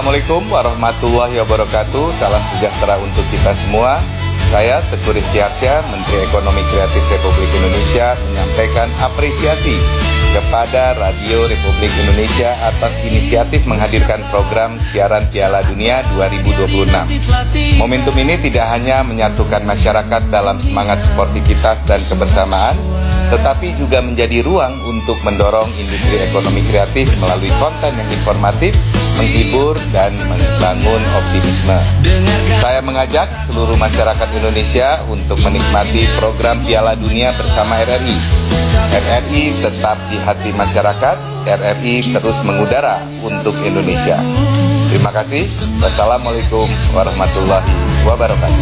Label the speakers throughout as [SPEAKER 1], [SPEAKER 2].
[SPEAKER 1] Assalamualaikum warahmatullahi wabarakatuh. Salam sejahtera untuk kita semua. Saya Teguh Rifki Arsya, Menteri Ekonomi Kreatif Republik Indonesia, menyampaikan apresiasi kepada Radio Republik Indonesia atas inisiatif menghadirkan program siaran Piala Dunia 2026. Momentum ini tidak hanya menyatukan masyarakat dalam semangat sportivitas dan kebersamaan, tetapi juga menjadi ruang untuk mendorong industri ekonomi kreatif melalui konten yang informatif, menghibur, dan membangun optimisme. Saya mengajak seluruh masyarakat Indonesia untuk menikmati program Piala Dunia bersama RRI. RRI tetap di hati masyarakat, RRI terus mengudara untuk Indonesia. Terima kasih. Wassalamualaikum warahmatullahi wabarakatuh.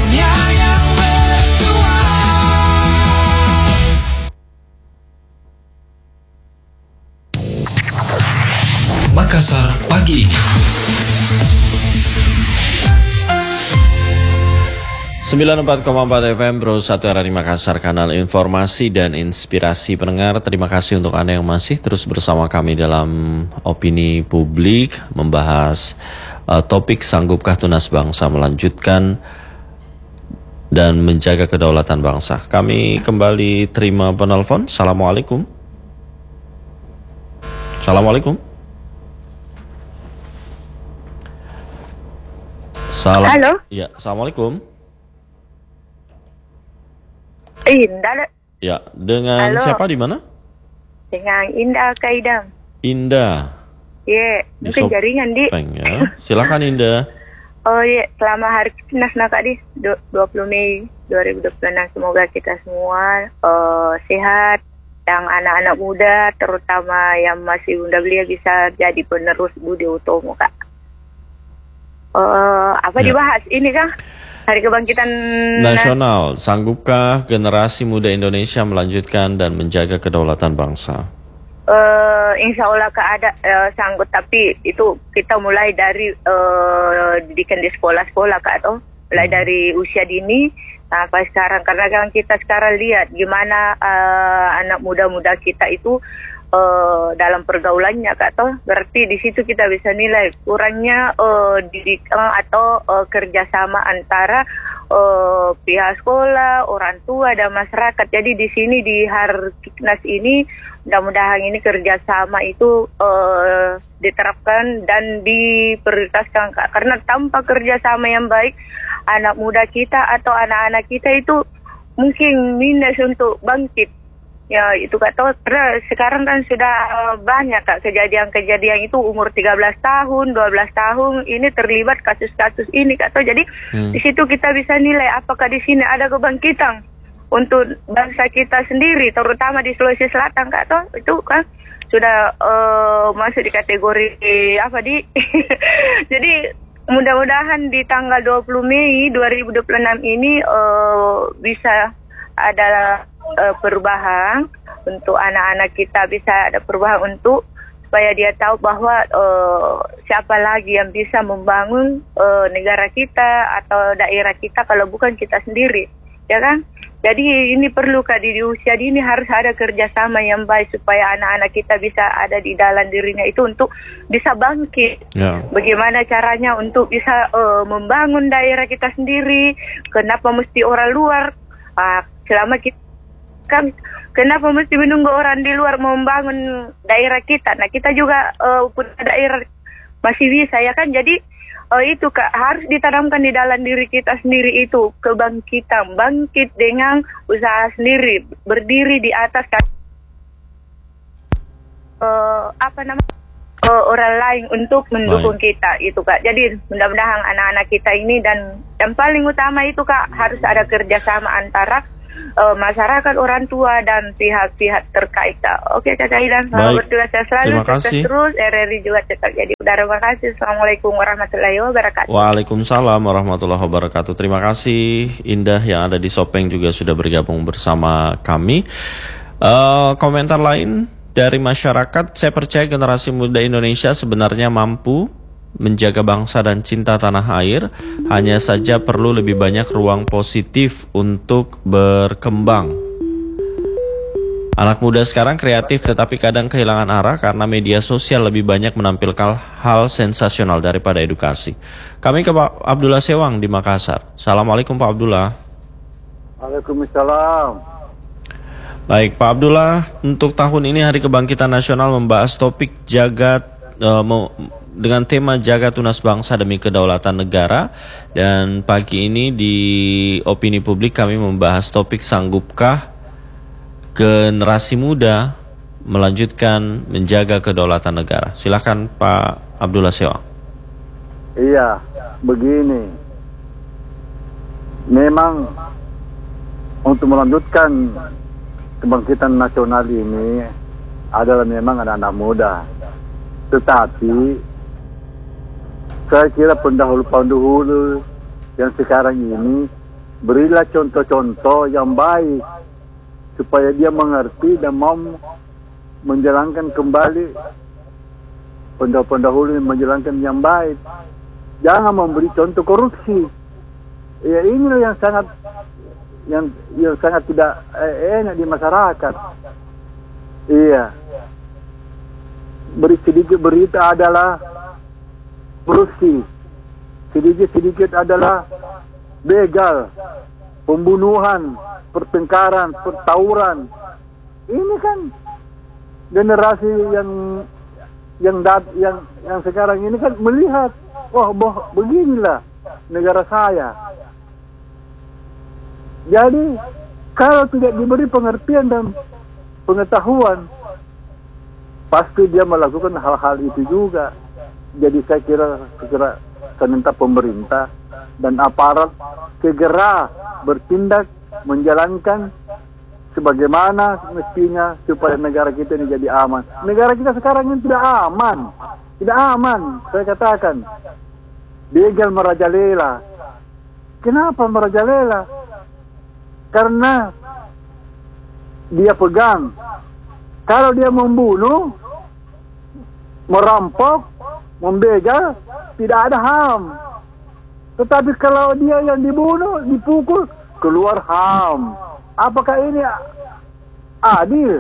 [SPEAKER 2] Makassar pagi ini.
[SPEAKER 3] 94,4 FM Pro 1 RRI Makassar, kanal informasi dan inspirasi pendengar. Terima kasih untuk Anda yang masih terus bersama kami dalam opini publik, membahas topik sanggupkah tunas bangsa melanjutkan dan menjaga kedaulatan bangsa. Kami kembali terima penelpon. Assalamualaikum. Assalamualaikum.
[SPEAKER 4] Halo.
[SPEAKER 3] Ya, assalamualaikum.
[SPEAKER 4] Indah.
[SPEAKER 3] Ya, dengan
[SPEAKER 4] Halo.
[SPEAKER 3] siapa di mana?
[SPEAKER 4] Dengan Indah Kak Idam.
[SPEAKER 3] Indah.
[SPEAKER 4] Iya, mungkin jaringan di.
[SPEAKER 3] Ya. Silakan Indah.
[SPEAKER 4] Oh iya, selama hari Tunas Kak di 20 Mei 2026, semoga kita semua sehat, yang anak-anak muda terutama yang masih muda belia bisa jadi penerus Budi Utomo Kak. Apa dibahas ini Kang? Hari Kebangkitan
[SPEAKER 3] Nasional, sanggupkah generasi muda Indonesia melanjutkan dan menjaga kedaulatan bangsa?
[SPEAKER 4] Insya Allah Kak ada sanggup, tapi itu kita mulai dari didikan di sekolah-sekolah Kak, toh mulai dari usia dini sampai sekarang, karena kan kita sekarang lihat gimana anak muda-muda kita itu dalam pergaulannya Kak, toh berarti di situ kita bisa nilai kurangnya didikan atau kerjasama antara pihak sekolah, orang tua dan masyarakat. Jadi di sini di Harkiknas ini mudah-mudahan ini kerjasama itu diterapkan dan diprioritaskan Kak, karena tanpa kerjasama yang baik anak muda kita atau anak-anak kita itu mungkin minus untuk bangkit. Ya itu Kak, toh sekarang kan sudah banyak Kak kejadian-kejadian itu umur 13 tahun, 12 tahun ini terlibat kasus-kasus ini Kak, toh jadi di situ kita bisa nilai apakah di sini ada kebangkitan untuk bangsa kita sendiri, terutama di Sulawesi Selatan Kak, toh itu kan sudah masuk di kategori apa di jadi mudah-mudahan di tanggal 20 Mei 2026 ini bisa ada perubahan untuk anak-anak kita, bisa ada perubahan untuk supaya dia tahu bahwa siapa lagi yang bisa membangun negara kita atau daerah kita kalau bukan kita sendiri, ya kan? Jadi ini perlu Kak, di usia dini harus ada kerjasama yang baik supaya anak-anak kita bisa ada di dalam dirinya itu untuk bisa bangkit. Bagaimana caranya untuk bisa membangun daerah kita sendiri? Kenapa mesti orang luar? Selama kita kan kenapa mesti menunggu orang di luar membangun daerah kita? Nah kita juga punya daerah masih bisa ya kan. Jadi itu Kak harus ditanamkan di dalam diri kita sendiri itu kebangkitan, bangkit dengan usaha sendiri, berdiri di atas orang lain untuk mendukung kita itu Kak. Jadi mudah-mudahan anak-anak kita ini, dan yang paling utama itu Kak harus ada kerjasama antara masyarakat, orang tua dan pihak-pihak terkait. Oke Kak Idan, selamat bertugas selalu, sukses terus, RRI juga tetap jadi udara. Terima kasih. Assalamualaikum warahmatullahi wabarakatuh.
[SPEAKER 3] Waalaikumsalam warahmatullahi wabarakatuh. Terima kasih Indah yang ada di Sopeng juga sudah bergabung bersama kami. Komentar lain dari masyarakat, saya percaya generasi muda Indonesia sebenarnya mampu menjaga bangsa dan cinta tanah air, hanya saja perlu lebih banyak ruang positif untuk berkembang. Anak muda sekarang kreatif tetapi kadang kehilangan arah karena media sosial lebih banyak menampilkan hal sensasional daripada edukasi. Kami ke Pak Abdullah Sewang di Makassar. Assalamualaikum Pak Abdullah.
[SPEAKER 2] Waalaikumsalam.
[SPEAKER 3] Baik Pak Abdullah, untuk tahun ini Hari Kebangkitan Nasional membahas topik dengan tema Jaga Tunas Bangsa Demi Kedaulatan Negara. Dan pagi ini di opini publik kami membahas topik sanggupkah generasi muda melanjutkan menjaga kedaulatan negara. Silakan Pak Abdullah Sewang.
[SPEAKER 2] Iya, begini. Memang untuk melanjutkan kebangkitan nasional ini adalah memang anak-anak muda. Tetapi saya kira pendahulu-pendahulu yang sekarang ini berilah contoh-contoh yang baik supaya dia mengerti dan mau menjalankan kembali pendahulu menjalankan yang baik. Jangan memberi contoh korupsi. Ya inilah yang sangat tidak enak di masyarakat. Iya. Sedikit berita adalah korupsi. Sedikit adalah begal, pembunuhan, pertengkaran, pertauran. Ini kan generasi yang sekarang ini kan melihat, wah beginilah negara saya. Jadi kalau tidak diberi pengertian dan pengetahuan, pasti dia melakukan hal-hal itu juga. Jadi saya kira minta pemerintah dan aparat segera bertindak menjalankan sebagaimana mestinya supaya negara kita ini jadi aman. Negara kita sekarang ini tidak aman, saya katakan. Begal merajalela. Kenapa merajalela? Karena dia pegang. Kalau dia membunuh, merampok, membegal, tidak ada HAM. Tetapi kalau dia yang dibunuh, dipukul, keluar HAM. Apakah ini adil?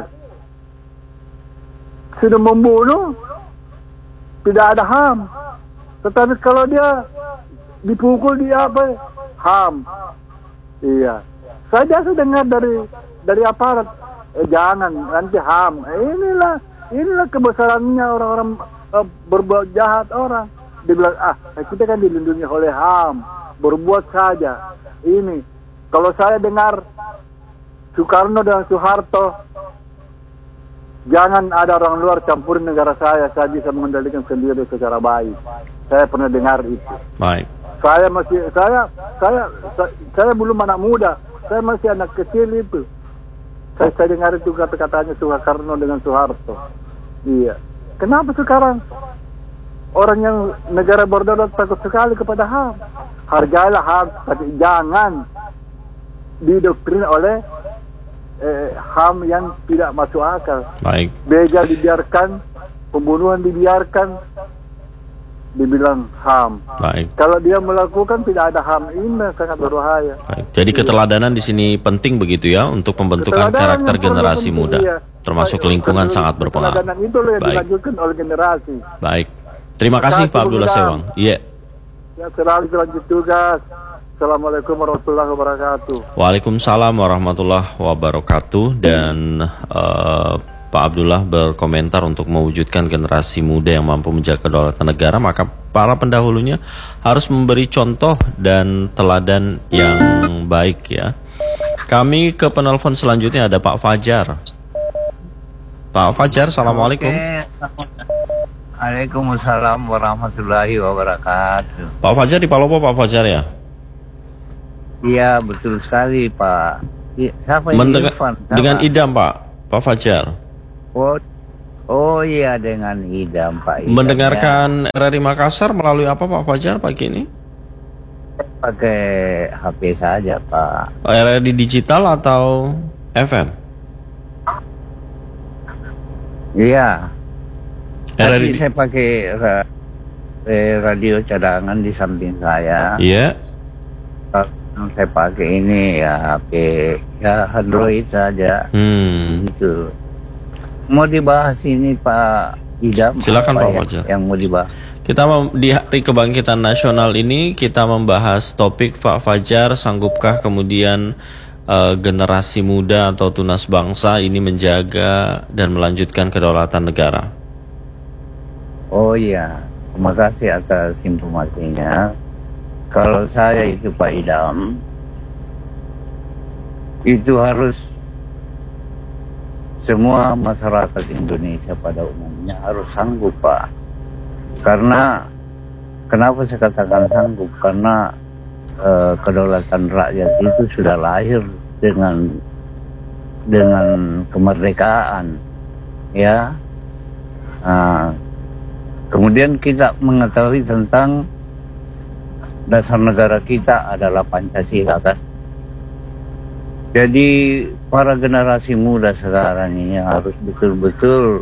[SPEAKER 2] Sudah membunuh, tidak ada HAM. Tetapi kalau dia dipukul, dia apa? HAM. Iya. Saya sudah dengar dari aparat, jangan nanti HAM. Inilah kebesarannya orang-orang berbuat jahat orang. Dia bilang, kita kan dilindungi oleh HAM, berbuat saja. Ini, kalau saya dengar Soekarno dan Soeharto, jangan ada orang luar campur negara saya bisa mengendalikan sendiri secara baik. Saya pernah dengar itu.
[SPEAKER 3] Baik.
[SPEAKER 2] Saya belum anak muda, saya masih anak kecil itu. Saya dengar itu kata-katanya Soekarno dengan Soeharto. Iya. Kenapa sekarang orang yang negara berdaulat takut sekali kepada HAM? Hargailah HAM, tapi jangan didoktrin oleh HAM yang tidak masuk akal.
[SPEAKER 3] Baik.
[SPEAKER 2] Begal dibiarkan, pembunuhan dibiarkan, dibilang HAM.
[SPEAKER 3] Baik.
[SPEAKER 2] Kalau dia melakukan tidak ada HAM, ini sangat berbahaya.
[SPEAKER 3] Baik. Jadi keteladanan di sini penting begitu ya untuk pembentukan karakter generasi muda, termasuk lingkungan sangat berpengaruh.
[SPEAKER 2] Keteladanan itu yang dilanjutkan oleh generasi.
[SPEAKER 3] Baik. Terima kasih Pak Abdullah Sewang. Iya.
[SPEAKER 2] Ya, selalu lanjut tugas. Assalamualaikum warahmatullahi wabarakatuh.
[SPEAKER 3] Waalaikumsalam warahmatullahi wabarakatuh. Dan Pak Abdullah berkomentar untuk mewujudkan generasi muda yang mampu menjaga kedaulatan negara, maka para pendahulunya harus memberi contoh dan teladan yang baik ya. Kami ke penelpon selanjutnya ada Pak Fajar. Pak Fajar, assalamualaikum.
[SPEAKER 5] Waalaikumsalam warahmatullahi wabarakatuh.
[SPEAKER 3] Pak Fajar di Palopo, Pak Fajar ya?
[SPEAKER 5] Iya, betul sekali Pak. Siapa yang Irfan?
[SPEAKER 3] Dengan idam Pak Fajar.
[SPEAKER 5] Oh iya, dengan idam Pak.
[SPEAKER 3] Mendengarkan RRI Makassar melalui apa Pak Fajar pagi ini?
[SPEAKER 5] Pakai HP saja Pak.
[SPEAKER 3] RRI digital atau FM?
[SPEAKER 5] Iya.
[SPEAKER 3] RRI
[SPEAKER 5] saya pakai radio cadangan di samping saya.
[SPEAKER 3] Iya.
[SPEAKER 5] Yang saya pakai ini ya HP ya Android saja. Gitu. Mau dibahas ini Pak Idam?
[SPEAKER 3] Silakan Pak
[SPEAKER 5] ya,
[SPEAKER 3] Fajar.
[SPEAKER 5] yang mau dibahas.
[SPEAKER 3] Kita di Hari Kebangkitan Nasional ini kita membahas topik Pak Fajar, sanggupkah kemudian generasi muda atau tunas bangsa ini menjaga dan melanjutkan kedaulatan negara?
[SPEAKER 5] Oh iya, terima kasih atas informasinya. Kalau saya itu Pak Idam, itu harus semua masyarakat Indonesia pada umumnya harus sanggup Pak. Karena kenapa saya katakan sanggup? Karena kedaulatan rakyat itu sudah lahir dengan kemerdekaan, ya. Kemudian kita mengetahui tentang dasar negara kita adalah Pancasila, kan. Jadi para generasi muda sekarang ini harus betul-betul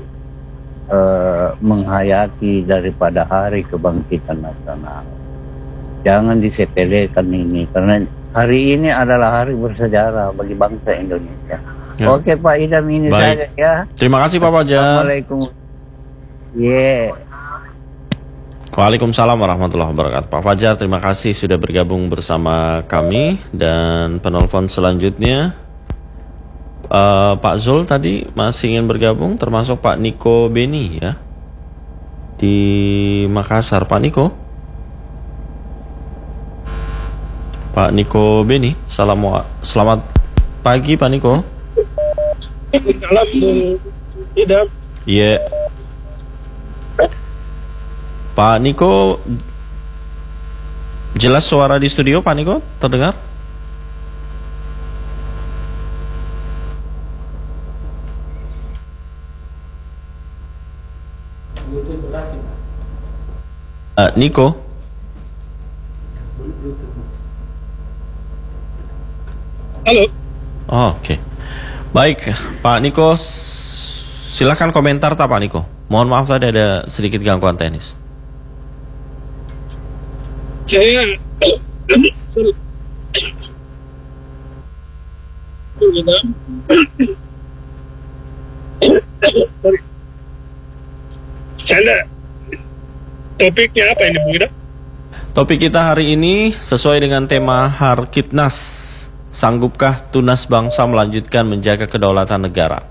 [SPEAKER 5] menghayati daripada Hari Kebangkitan Nasional. Jangan disepelekan ini, karena hari ini adalah hari bersejarah bagi bangsa Indonesia.
[SPEAKER 3] Ya.
[SPEAKER 5] Oke Pak Idam, ini
[SPEAKER 3] Baik.
[SPEAKER 5] saja ya.
[SPEAKER 3] Terima kasih Pak Fajar.
[SPEAKER 5] Assalamualaikum. Yeah.
[SPEAKER 3] Waalaikumsalam warahmatullahi wabarakatuh. Pak Fajar, terima kasih sudah bergabung bersama kami. Dan penelpon selanjutnya Pak Zul tadi masih ingin bergabung, termasuk Pak Niko Beni ya di Makassar. Pak Niko Beni, selamat pagi Pak Niko.
[SPEAKER 6] Salam Bung Idam.
[SPEAKER 3] Iya. Pak Niko, jelas suara di studio Pak Niko terdengar? Niko.
[SPEAKER 6] Halo.
[SPEAKER 3] Oh, oke. Baik, Pak Niko, silakan komentar tak Pak Niko. Mohon maaf tadi ada sedikit gangguan teknis.
[SPEAKER 6] Saya topiknya apa ini Bung Ida?
[SPEAKER 3] Topik kita hari ini sesuai dengan tema Harkitnas. Sanggupkah tunas bangsa melanjutkan menjaga kedaulatan negara?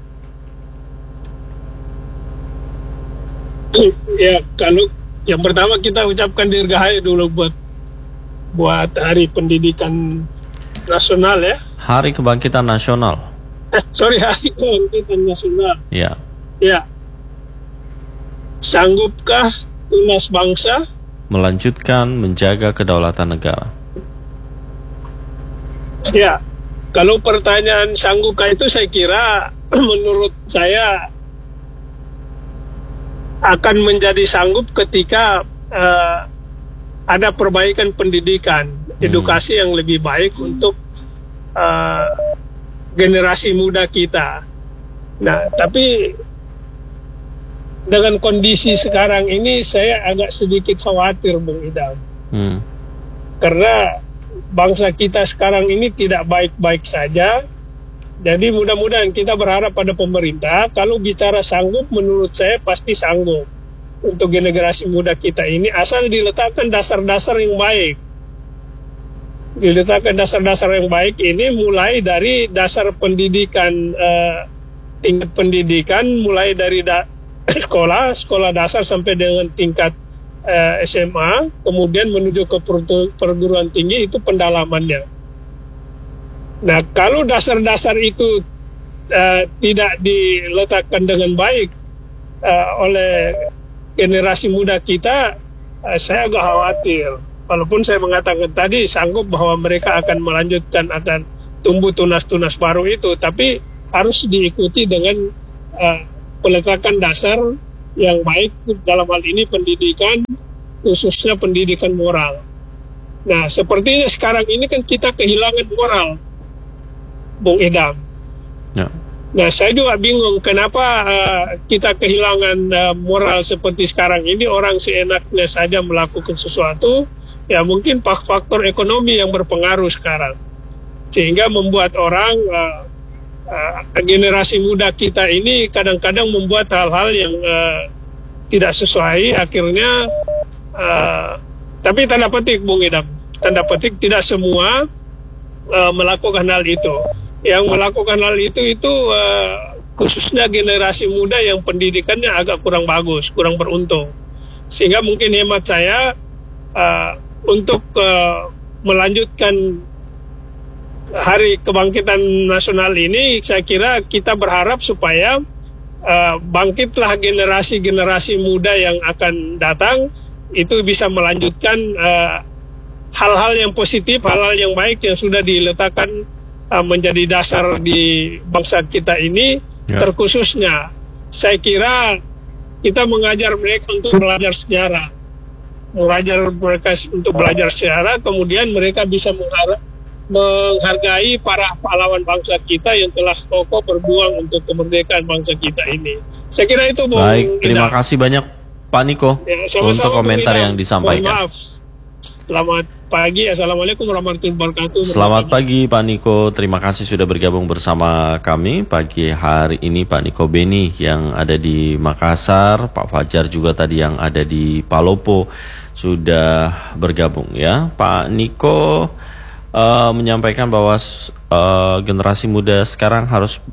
[SPEAKER 6] Ya, kalau yang pertama kita ucapkan dirgahayu dulu buat Hari Pendidikan Nasional ya.
[SPEAKER 3] Hari Kebangkitan Nasional.
[SPEAKER 6] Hari Kebangkitan Nasional.
[SPEAKER 3] Ya.
[SPEAKER 6] Ya. Sanggupkah tunas bangsa
[SPEAKER 3] melanjutkan menjaga kedaulatan negara?
[SPEAKER 6] Ya, kalau pertanyaan sanggupkah itu saya kira menurut saya akan menjadi sanggup ketika ada perbaikan pendidikan, edukasi yang lebih baik untuk generasi muda kita. Nah, tapi dengan kondisi sekarang ini saya agak sedikit khawatir Bung Idam. Karena bangsa kita sekarang ini tidak baik-baik saja. Jadi mudah-mudahan kita berharap pada pemerintah. Kalau bicara sanggup, menurut saya pasti sanggup untuk generasi muda kita ini, asal diletakkan dasar-dasar yang baik. Diletakkan dasar-dasar yang baik ini mulai dari dasar pendidikan, tingkat pendidikan, mulai dari sekolah dasar sampai dengan tingkat SMA, kemudian menuju ke perguruan tinggi, itu pendalamannya. Nah, kalau dasar-dasar itu tidak diletakkan dengan baik oleh generasi muda kita, saya agak khawatir. Walaupun saya mengatakan tadi sanggup bahwa mereka akan melanjutkan, akan tumbuh tunas-tunas baru itu, tapi harus diikuti dengan peletakan dasar yang baik dalam hal ini pendidikan, khususnya pendidikan moral. Nah, sepertinya sekarang ini kan kita kehilangan moral, Bung Idam.
[SPEAKER 3] Ya.
[SPEAKER 6] Nah, saya juga bingung kenapa kita kehilangan moral seperti sekarang ini. Orang seenaknya saja melakukan sesuatu, ya mungkin faktor ekonomi yang berpengaruh sekarang, sehingga membuat orang generasi muda kita ini kadang-kadang membuat hal-hal yang tidak sesuai. Akhirnya tapi tanda petik Bung Idam, tanda petik tidak semua melakukan hal itu. Yang melakukan hal itu khususnya generasi muda yang pendidikannya agak kurang bagus, kurang beruntung. Sehingga mungkin hemat saya untuk melanjutkan Hari Kebangkitan Nasional ini, saya kira kita berharap supaya bangkitlah generasi-generasi muda yang akan datang, itu bisa melanjutkan hal-hal yang positif, hal-hal yang baik yang sudah diletakkan menjadi dasar di bangsa kita ini. Terkhususnya saya kira kita mengajar mereka untuk belajar sejarah, kemudian mereka bisa menghargai para pahlawan bangsa kita yang telah kokoh berjuang untuk kemerdekaan bangsa kita ini. Saya kira itu Bung.
[SPEAKER 3] Baik, terima kasih banyak Pak Niko untuk komentar yang disampaikan.
[SPEAKER 6] Mohon maaf. Selamat pagi, Assalamualaikum warahmatullahi wabarakatuh.
[SPEAKER 3] Selamat pagi Pak Niko, terima kasih sudah bergabung bersama kami pagi hari ini. Pak Niko Beni yang ada di Makassar, Pak Fajar juga tadi yang ada di Palopo sudah bergabung ya. Pak Niko menyampaikan bahwa generasi muda sekarang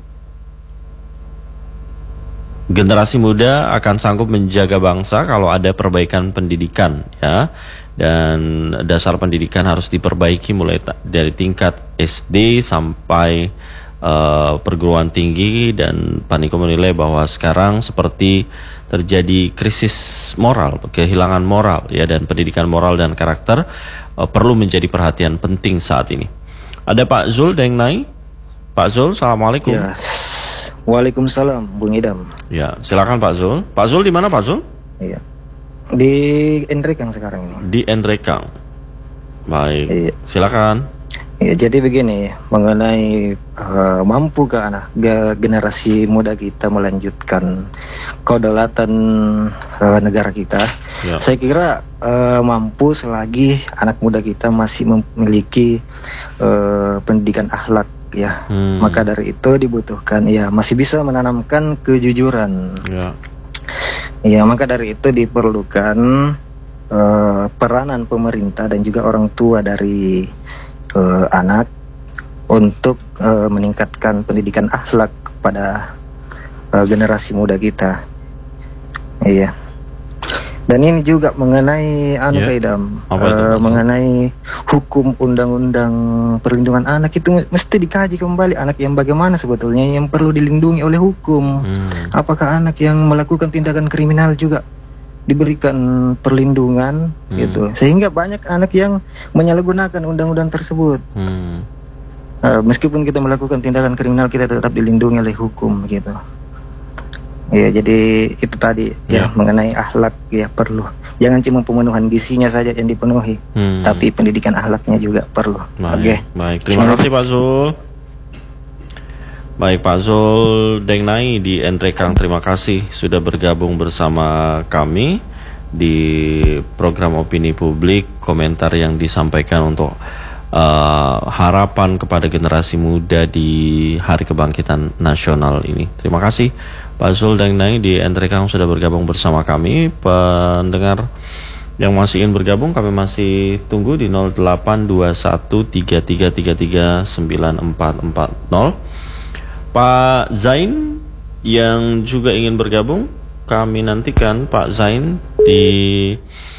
[SPEAKER 3] generasi muda akan sanggup menjaga bangsa kalau ada perbaikan pendidikan ya. Dan dasar pendidikan harus diperbaiki mulai dari tingkat SD sampai perguruan tinggi. Dan Pak Niko menilai bahwa sekarang seperti terjadi krisis moral, kehilangan moral ya, dan pendidikan moral dan karakter perlu menjadi perhatian penting saat ini. Ada Pak Zul Dengnai. Pak Zul, Assalamualaikum.
[SPEAKER 7] Ya. Waalaikumsalam, Bung Idam.
[SPEAKER 3] Ya, silakan Pak Zul. Pak Zul di mana Pak Zul?
[SPEAKER 7] Iya. Di Endrekang sekarang ini.
[SPEAKER 3] Di Endrekang. Baik.
[SPEAKER 7] Iya.
[SPEAKER 3] Silakan.
[SPEAKER 7] Ya, jadi begini, mengenai mampukah generasi muda kita melanjutkan kedaulatan negara kita?
[SPEAKER 3] Ya.
[SPEAKER 7] Saya kira mampu selagi anak muda kita masih memiliki pendidikan akhlak ya. Maka dari itu dibutuhkan ya masih bisa menanamkan kejujuran.
[SPEAKER 3] Ya.
[SPEAKER 7] Ya, maka dari itu diperlukan peranan pemerintah dan juga orang tua dari anak untuk meningkatkan pendidikan akhlak pada generasi muda kita. Iya. Dan ini juga mengenai Idam, mengenai hukum undang-undang perlindungan anak itu mesti dikaji kembali, anak yang bagaimana sebetulnya yang perlu dilindungi oleh hukum. Apakah anak yang melakukan tindakan kriminal juga diberikan perlindungan gitu, sehingga banyak anak yang menyalahgunakan undang-undang tersebut. Meskipun kita melakukan tindakan kriminal, kita tetap dilindungi oleh hukum gitu. Ya, jadi itu tadi ya mengenai akhlak ya perlu. Jangan cuma pemenuhan gizinya saja yang dipenuhi, tapi pendidikan akhlaknya juga perlu.
[SPEAKER 3] Baik, baik. Terima kasih Pak Zul. Baik, Pak Zul Dengnai di Endrekang, terima kasih sudah bergabung bersama kami di program Opini Publik. Komentar yang disampaikan untuk harapan kepada generasi muda di Hari Kebangkitan Nasional ini. Terima kasih Pak Zul Dengnai di Endrekang sudah bergabung bersama kami. Pendengar yang masih ingin bergabung, kami masih tunggu di 082133339440. Pak Zain yang juga ingin bergabung, kami nantikan Pak Zain di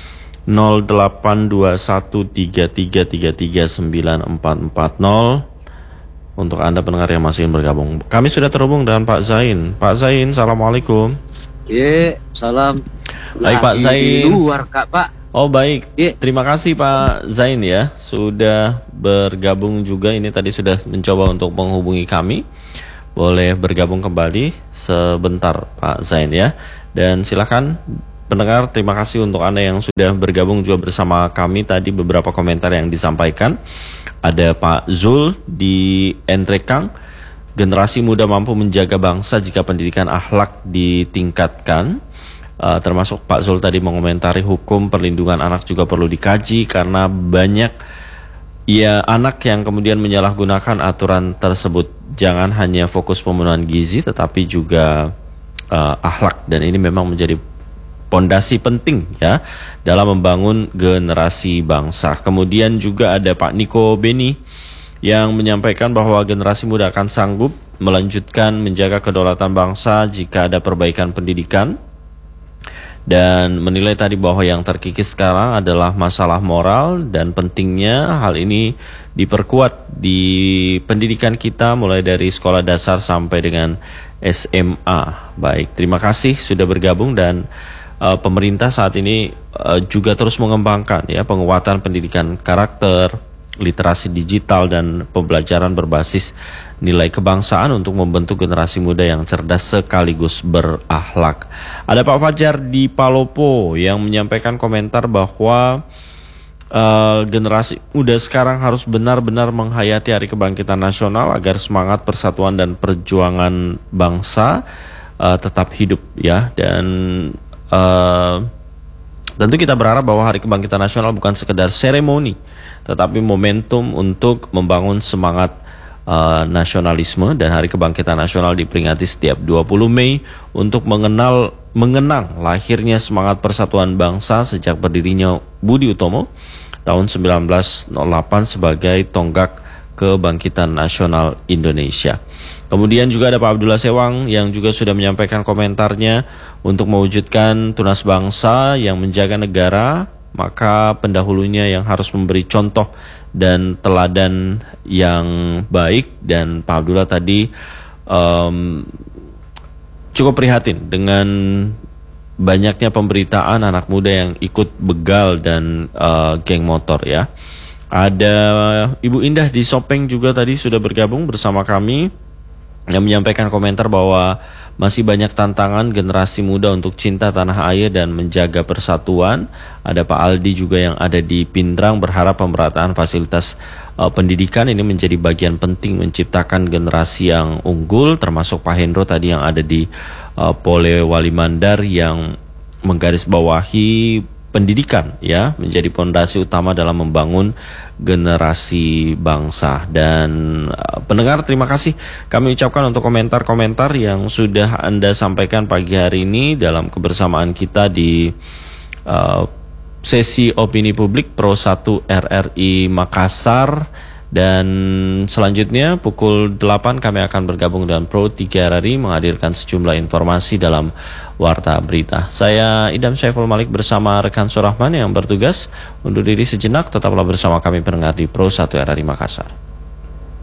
[SPEAKER 3] 082133339440 untuk Anda pendengar yang masih ingin bergabung. Kami sudah terhubung dengan Pak Zain. Pak Zain, Assalamualaikum.
[SPEAKER 8] Ye, salam.
[SPEAKER 3] Baik Pak Zain.
[SPEAKER 8] Luar Kak Pak.
[SPEAKER 3] Oh baik, terima kasih Pak Zain ya sudah bergabung juga. Ini tadi sudah mencoba untuk menghubungi kami. Boleh bergabung kembali sebentar Pak Zain ya. Dan silakan pendengar, terima kasih untuk Anda yang sudah bergabung juga bersama kami. Tadi beberapa komentar yang disampaikan. Ada Pak Zul di Endrekang, generasi muda mampu menjaga bangsa jika pendidikan akhlak ditingkatkan. termasuk Pak Zul tadi mengomentari hukum perlindungan anak juga perlu dikaji karena banyak anak yang kemudian menyalahgunakan aturan tersebut. Jangan hanya fokus pemenuhan gizi tetapi juga akhlak, dan ini memang menjadi pondasi penting ya dalam membangun generasi bangsa. Kemudian juga ada Pak Niko Beni yang menyampaikan bahwa generasi muda akan sanggup melanjutkan menjaga kedaulatan bangsa jika ada perbaikan pendidikan, dan menilai tadi bahwa yang terkikis sekarang adalah masalah moral dan pentingnya hal ini diperkuat di pendidikan kita mulai dari sekolah dasar sampai dengan SMA. Baik, terima kasih sudah bergabung, dan pemerintah saat ini juga terus mengembangkan ya penguatan pendidikan karakter, literasi digital dan pembelajaran berbasis nilai kebangsaan untuk membentuk generasi muda yang cerdas sekaligus berakhlak. Ada Pak Fajar di Palopo yang menyampaikan komentar bahwa generasi muda sekarang harus benar-benar menghayati Hari Kebangkitan Nasional agar semangat persatuan dan perjuangan bangsa tetap hidup ya, dan tentu kita berharap bahwa Hari Kebangkitan Nasional bukan sekedar seremoni, tetapi momentum untuk membangun semangat nasionalisme, dan Hari Kebangkitan Nasional diperingati setiap 20 Mei untuk mengenang lahirnya semangat persatuan bangsa sejak berdirinya Budi Utomo tahun 1908 sebagai tonggak kebangkitan nasional Indonesia. Kemudian juga ada Pak Abdullah Sewang yang juga sudah menyampaikan komentarnya untuk mewujudkan tunas bangsa yang menjaga negara, maka pendahulunya yang harus memberi contoh dan teladan yang baik. Dan Pak Abdullah tadi cukup prihatin dengan banyaknya pemberitaan anak muda yang ikut begal dan geng motor ya. Ada Ibu Indah di Sopeng juga tadi sudah bergabung bersama kami yang menyampaikan komentar bahwa masih banyak tantangan generasi muda untuk cinta tanah air dan menjaga persatuan. Ada Pak Aldi juga yang ada di Pindrang berharap pemerataan fasilitas pendidikan ini menjadi bagian penting menciptakan generasi yang unggul, termasuk Pak Hendro tadi yang ada di Polewali Mandar yang menggarisbawahi pendidikan ya menjadi pondasi utama dalam membangun generasi bangsa. Dan pendengar, terima kasih kami ucapkan untuk komentar-komentar yang sudah Anda sampaikan pagi hari ini dalam kebersamaan kita di sesi opini publik Pro 1 RRI Makassar. Dan selanjutnya pukul 8 kami akan bergabung dengan Pro 3 RRI menghadirkan sejumlah informasi dalam Warta Berita. Saya Idam Syaiful Malik bersama rekan Surahman yang bertugas undur diri sejenak. Tetaplah bersama kami pendengar di Pro 1 RRI Makassar.